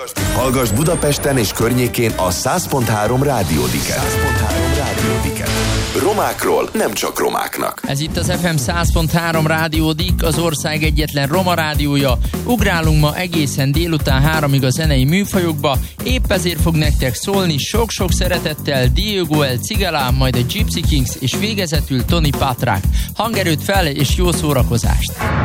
Hallgasd Budapesten és környékén a 100.3 Rádiódiket. Romákról nem csak romáknak. Ez itt az FM 100.3 Rádiódik, az ország egyetlen roma rádiója. Ugrálunk ma egészen délután 3-ig a zenei műfajokba, épp ezért fog nektek szólni sok-sok szeretettel Diego El Cigala, majd a Gypsy Kings és végezetül Tony Patrak. Hangerőt fel és jó szórakozást!